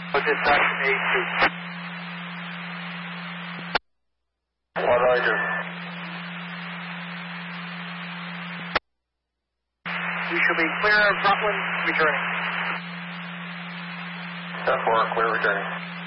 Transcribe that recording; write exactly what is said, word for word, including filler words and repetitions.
What's this section A two? What do I do? We shall be clear of Rutland, returning. ten four, clear returning.